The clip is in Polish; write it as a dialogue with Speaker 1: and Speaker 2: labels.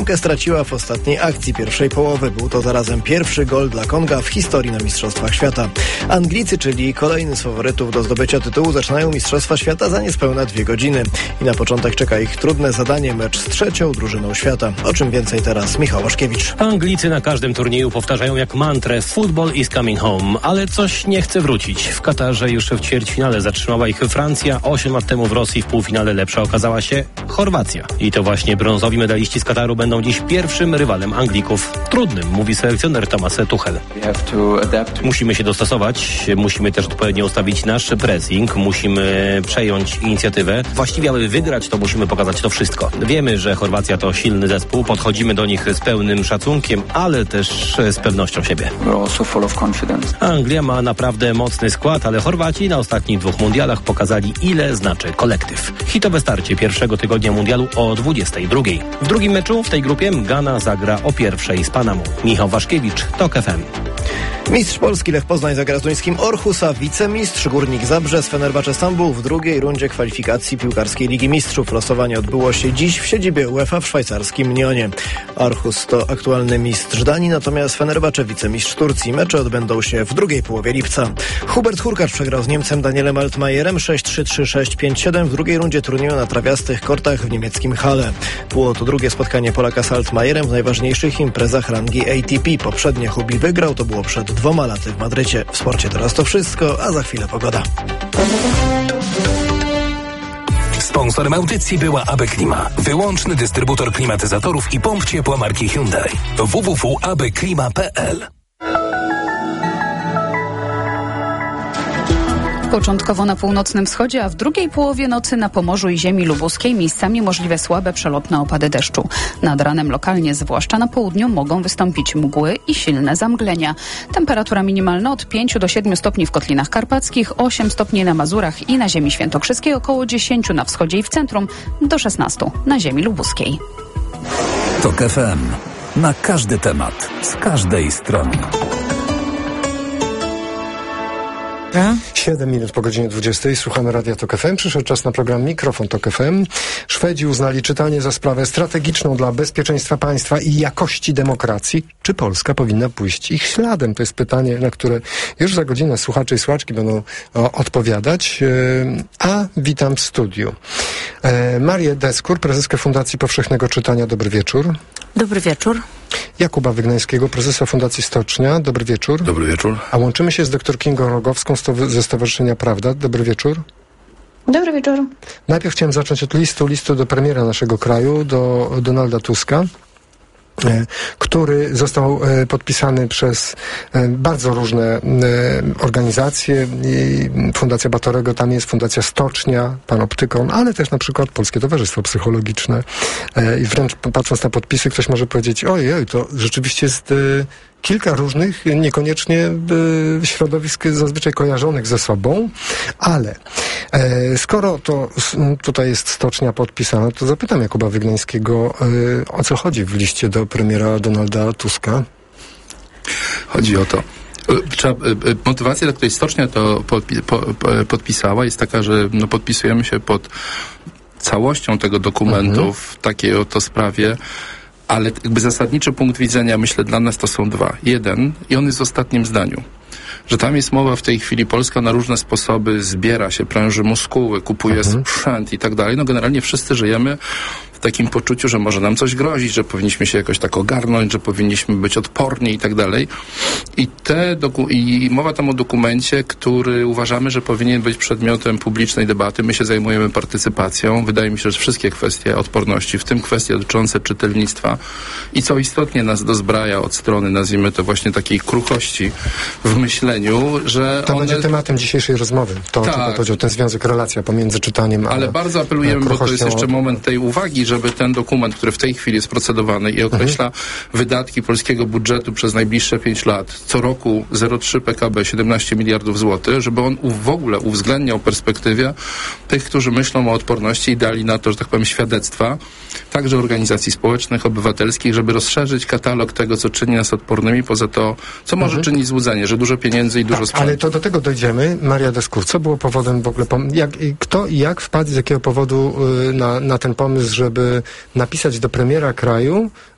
Speaker 1: bramkę straciła w ostatniej akcji pierwszej połowy. Był to zarazem pierwszy gol dla Konga w historii na Mistrzostwach Świata. Anglicy, czyli kolejny z faworytów do zdobycia tytułu, zaczynają Mistrzostwa Świata za niespełna 2 godziny. I na początek czeka ich trudne zadanie, mecz z trzecią drużyną świata. O czym więcej teraz Michał Waszkiewicz.
Speaker 2: Anglicy na każdym turnieju powtarzają jak mantrę "Football is coming home", ale coś nie chce wrócić. W Katarze już w ćwierćfinale zatrzymała ich Francja. 8 lat temu w Rosji w półfinale lepsza okazała się Chorwacja. I to właśnie brązowi medaliści z Kataru będą dziś pierwszym rywalem Anglików. Trudnym, mówi selekcjoner Thomas Tuchel. Musimy się dostosować, musimy też odpowiednio ustawić nasz pressing, musimy przejąć inicjatywę. Właściwie, aby wygrać, to musimy pokazać to wszystko. Wiemy, że Chorwacja to silny zespół, podchodzimy do nich z pełnym szacunkiem, ale też z pewnością siebie. Anglia ma naprawdę mocny skład, ale Chorwaci na ostatnich 2 mundialach pokazali, ile znaczy kolektyw. Hitowe starcie pierwszego tygodnia mundialu o 22. W drugim meczu w tej grupie Ghana zagra o 1 z Panamą. Michał Waszkiewicz, TOK FM.
Speaker 1: Mistrz Polski Lech Poznań zagra z duńskim Orhusa, wicemistrz Górnik Zabrze z Fenerbahce Stambuł w drugiej rundzie kwalifikacji piłkarskiej Ligi Mistrzów. Losowanie odbyło się dziś w siedzibie UEFA w szwajcarskim Nyonie. Orhus to aktualny mistrz Danii, natomiast Fenerbahce wicemistrz Turcji. Mecze odbędą się w drugiej połowie lipca. Hubert Hurkacz przegrał z Niemcem Danielem Altmajerem 6-3, 3-6, 5-7 w drugiej rundzie turnieju na trawiastych kortach w niemieckim Halle. Było to drugie spotkanie Polaka z Altmajerem w najważniejszych imprezach rangi ATP. Poprzednie Hubi wygrał, to było przed 2 laty w Madrycie. W sporcie teraz to wszystko, a za chwilę pogoda.
Speaker 3: Sponsorem audycji była AB Klima, wyłączny dystrybutor klimatyzatorów i pomp ciepła marki Hyundai. www.abklima.pl.
Speaker 4: Początkowo na północnym wschodzie, a w drugiej połowie nocy na Pomorzu i ziemi lubuskiej miejscami możliwe słabe przelotne opady deszczu. Nad ranem lokalnie, zwłaszcza na południu, mogą wystąpić mgły i silne zamglenia. Temperatura minimalna od 5 do 7 stopni w Kotlinach Karpackich, 8 stopni na Mazurach i na ziemi świętokrzyskiej, około 10 na wschodzie i w centrum, do 16 na ziemi lubuskiej.
Speaker 3: TOK FM. Na każdy temat, z każdej strony.
Speaker 5: 7 minut po godzinie 20. Słuchamy Radia TOK FM. Przyszedł czas na program Mikrofon TOK FM. Szwedzi uznali czytanie za sprawę strategiczną dla bezpieczeństwa państwa i jakości demokracji. Czy Polska powinna pójść ich śladem? To jest pytanie, na które już za godzinę słuchacze i słuchaczki będą odpowiadać. A witam w studiu Marię Deskur, prezeskę Fundacji Powszechnego Czytania. Dobry wieczór.
Speaker 6: Dobry wieczór.
Speaker 5: Jakuba Wygnańskiego, prezesa Fundacji Stocznia. Dobry wieczór.
Speaker 7: Dobry wieczór.
Speaker 5: A łączymy się z dr Kingą Rogowską ze Stowarzyszenia Prawda. Dobry wieczór.
Speaker 6: Dobry wieczór.
Speaker 5: Najpierw chciałem zacząć od listu do premiera naszego kraju, do Donalda Tuska, który został podpisany przez bardzo różne organizacje. Fundacja Batorego tam jest, Fundacja Stocznia, Panoptykon, ale też na przykład Polskie Towarzystwo Psychologiczne. I wręcz patrząc na podpisy, ktoś może powiedzieć, ojej, to rzeczywiście jest kilka różnych, niekoniecznie środowisk zazwyczaj kojarzonych ze sobą, ale skoro to tutaj jest Stocznia podpisana, to zapytam Jakuba Wygnańskiego, o co chodzi w liście do premiera Donalda Tuska?
Speaker 7: Chodzi o to. Motywacja, dla której Stocznia to podpisała, jest taka, że podpisujemy się pod całością tego dokumentu w takiej oto sprawie, ale jakby zasadniczy punkt widzenia, myślę, dla nas to są dwa. Jeden, i on jest w ostatnim zdaniu, że tam jest mowa w tej chwili, Polska na różne sposoby zbiera się, pręży muskuły, kupuje sprzęt i tak dalej. Generalnie wszyscy żyjemy w takim poczuciu, że może nam coś grozić, że powinniśmy się jakoś tak ogarnąć, że powinniśmy być odporni i tak dalej. I mowa tam o dokumencie, który uważamy, że powinien być przedmiotem publicznej debaty. My się zajmujemy partycypacją. Wydaje mi się, że wszystkie kwestie odporności, w tym kwestie dotyczące czytelnictwa i co istotnie nas dozbraja od strony, nazwijmy to właśnie takiej kruchości w myśleniu, że
Speaker 5: to będzie tematem dzisiejszej rozmowy. To, tak, o czym pan powiedział, ten związek, relacja pomiędzy czytaniem a
Speaker 7: ale bardzo apelujemy, bo to jest jeszcze moment tej uwagi, żeby ten dokument, który w tej chwili jest procedowany i określa wydatki polskiego budżetu przez najbliższe 5 lat, co roku 0,3 PKB, 17 miliardów złotych, żeby on w ogóle uwzględniał perspektywę tych, którzy myślą o odporności i dali na to, że tak powiem, świadectwa, także organizacji społecznych, obywatelskich, żeby rozszerzyć katalog tego, co czyni nas odpornymi, poza to, co może czynić złudzenie, że dużo pieniędzy i dużo sprzętu.
Speaker 5: Ale to do tego dojdziemy. Maria Deskur, co było powodem w ogóle, kto i jak wpadł, z jakiego powodu na ten pomysł, żeby napisać do premiera kraju,